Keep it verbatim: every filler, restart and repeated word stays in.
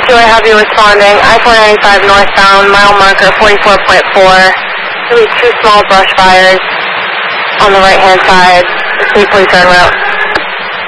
two, I have you responding. I four ninety-five northbound, mile marker forty-four point four. There'll be two small brush fires on the right-hand side. The state police are en route.